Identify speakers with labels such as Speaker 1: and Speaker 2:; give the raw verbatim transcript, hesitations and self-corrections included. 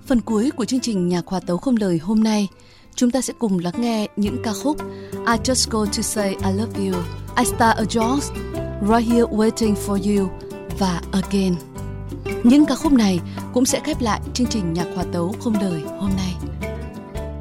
Speaker 1: Phần cuối của chương trình Nhạc Hòa Tấu Không Lời hôm nay, chúng ta sẽ cùng lắng nghe những ca khúc I Just Go To Say I Love You, I Star A Jones, Right Here Waiting For You và Again. Những ca khúc này cũng sẽ khép lại chương trình Nhạc Hòa Tấu Không Lời hôm nay.